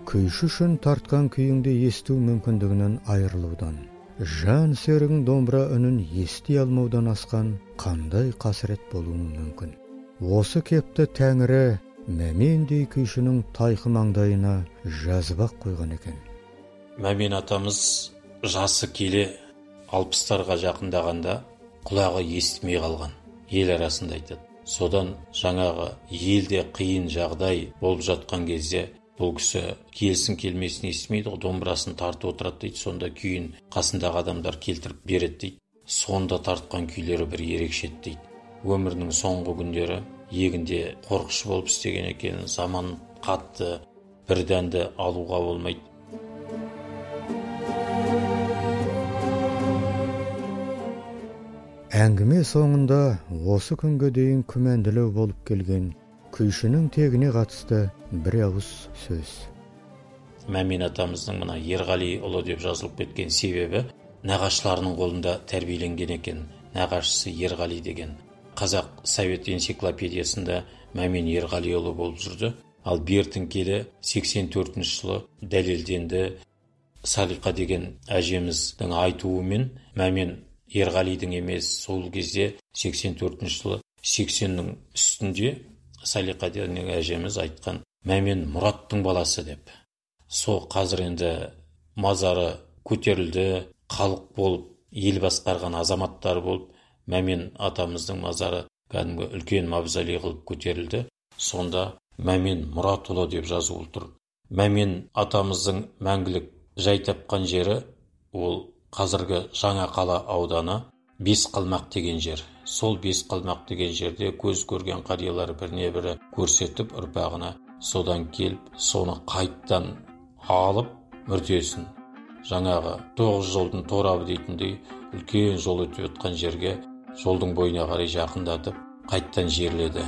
күйші үшін тартқан күйіңді есту мүмкіндігінен айырылудан, жан серігің домбыра үнін ести алмаудан асқан қандай қасірет болуы мүмкін. Осы кепті Тәңірі Мәмендей күйшінің тайқы маңдайына жазып-ақ қойған екен. Мәмен атамыз жасы келе 60-тарға жақындағанда құлағы естімей қалған. Ел арасында айтады. Содан жаңағы елде қиын жағдай болып жатқан кезде бұл кісі келсін келмесін естімейді, домбырасын тартып отырады дейді. Сонда күйін қасындағы адамдар келтіріп береді дейді. Сонда тартқан күйлері бір ерекше дейді. Өмірінің соңғы күндері егінде қорқышы болып істеген екен, заман қатты, бір дәнді алуға болмайды. Әңгіме соңында осы күнге дейін күмәнділеу болып келген күйшінің тегіне қатысты бір ауыз сөз. Мәмен атамыздың мына Ерғали ұлы деп жазылып кеткен себебі нағашыларының қолында тәрбиеленген екен. Нағашысы Ерғали деген. Қазақ Совет энциклопедиясында Мәмен Ерғалиұлы болып жүрді. Ал бертін келе 84 жылы дәлелденді. Салиқа деген әжеміздің айтуымен Мәмен Ерғалидың емес, сол кезде 84 жылы 80-нің үстінде Салиқа деген әжеміз айтқан Мәмен Мұраттың баласы деп. Сол қазір енді мазары көтерілді, халық болып, ел басқарған азаматтар болып, Мәмен атамыздың мазары кәдімгі үлкен мавзолей қылып көтерілді. Сонда Мәмен Мұратұлы деп жазылып тұр. Мәмен атамыздың мәңгілік жай тапқан жері ол қазіргі Жаңақала ауданы Бесқалмақ деген жер. Сол Бесқалмақ деген жерде көз көрген қариялар біріне бірі көрсетіп ұрпағына содан келіп, соны қайттан алып мүртесін жаңағы 9 жолдың торабы дейтіндей үлкен жол өтіп өткен жерге жолдың бойына қарай жақындатып қайттан жерледі.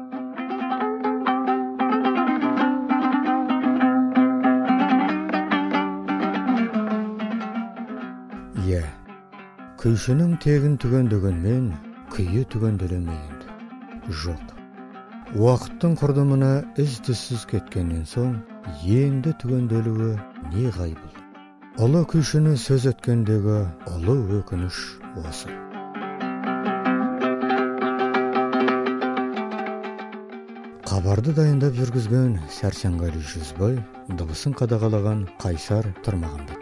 Күйшінің тегін түгендегенмен күйі түгенделемейді. Жоқ. Уақыттың құрдымына із-түзсіз кеткеннен соң енді түгенделуі не ғайбыл. Ұлы күйшіні сөз еткендегі ұлы өкініш осы. Хабарды дайындап жүргізген Сәрсенғали Жүзбай, дыбысын қадағалаған Қайсар Тұрмағанбет.